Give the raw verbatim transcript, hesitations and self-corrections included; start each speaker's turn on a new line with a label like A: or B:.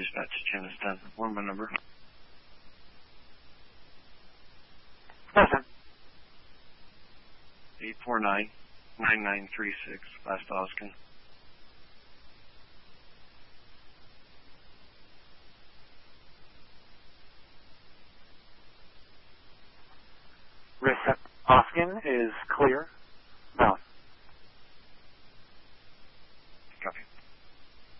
A: dispatch to Cheniston. One my number.
B: Listen.
A: eight four nine, nine nine three six, last Oskin.
B: Recep Oskin is clear.